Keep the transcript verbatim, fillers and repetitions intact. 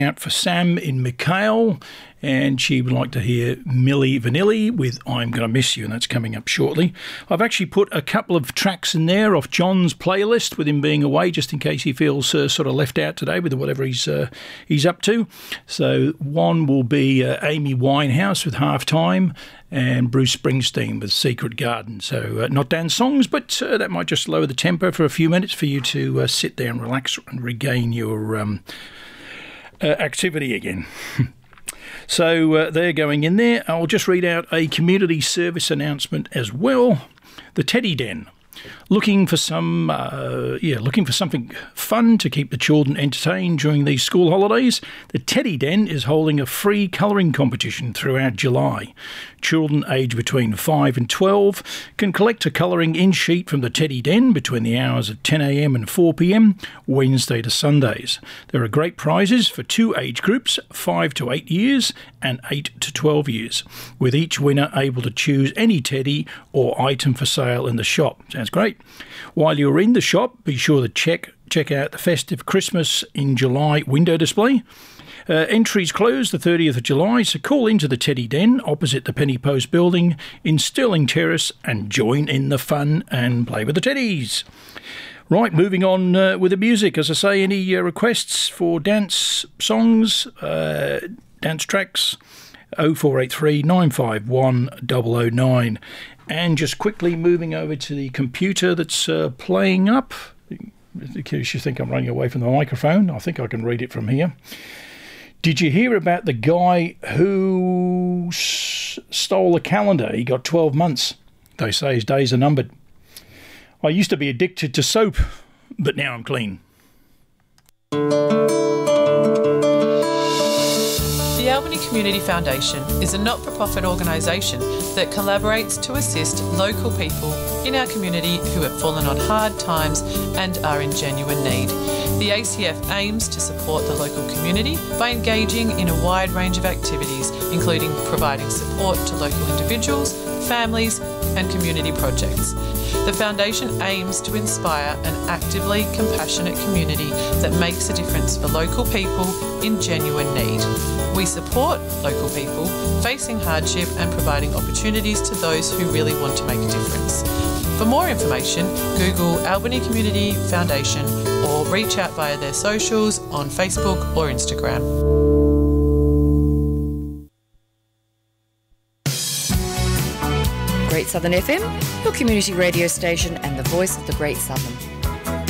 out for Sam in Mikhail, and she would like to hear Milli Vanilli with I'm Gonna Miss You, and that's coming up shortly. I've actually put a couple of tracks in there off John's playlist with him being away, just in case he feels uh, sort of left out today with whatever he's uh, he's up to. So one will be uh, Amy Winehouse with Halftime and Bruce Springsteen with Secret Garden. So uh, not dance songs, but uh, that might just lower the tempo for a few minutes for you to uh, sit there and relax and regain your um, uh, activity again. So uh, they're going in there. I'll just read out a community service announcement as well. The Teddy Den. Looking for some, uh, yeah, looking for something fun to keep the children entertained during these school holidays? The Teddy Den is holding a free colouring competition throughout July. Children aged between five and twelve can collect a colouring in sheet from the Teddy Den between the hours of ten a m and four p m, Wednesday to Sundays. There are great prizes for two age groups, five to eight years and eight to twelve years, with each winner able to choose any teddy or item for sale in the shop. Sounds great. While you're in the shop, be sure to check check out the festive Christmas in July window display. Uh, entries close the thirtieth of July, so call into the Teddy Den opposite the Penny Post building in Stirling Terrace and join in the fun and play with the teddies. Right, moving on uh, with the music. As I say, any uh, requests for dance songs, uh, dance tracks, oh four eight three, nine five one, zero zero nine. And just quickly moving over to the computer that's uh, playing up. In case you think I'm running away from the microphone, I think I can read it from here. Did you hear about the guy who s- stole a calendar? He got twelve months. They say his days are numbered. I used to be addicted to soap, but now I'm clean. The Albany Community Foundation is a not-for-profit organisation that collaborates to assist local people in our community who have fallen on hard times and are in genuine need. The A C F aims to support the local community by engaging in a wide range of activities, including providing support to local individuals, families and community projects. The Foundation aims to inspire an actively compassionate community that makes a difference for local people in genuine need. We support local people facing hardship and providing opportunities to those who really want to make a difference. For more information, Google Albany Community Foundation or reach out via their socials on Facebook or Instagram. Great Southern F M, your community radio station and the voice of the Great Southern.